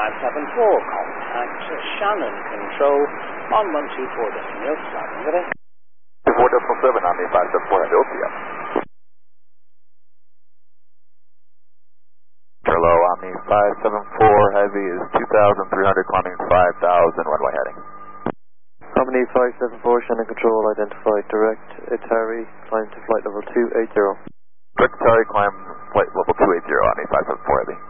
contact Shannon Control on 124 decimal starting with 477, Omni 574, Heavy OPM. Hello, Omni 574, Heavy is 2,300, climbing 5,000, runway heading. Omni 574, Shannon Control, identified direct Atari, climb to flight level 280. Direct Atari, climb flight level 280, Omni 574, Heavy.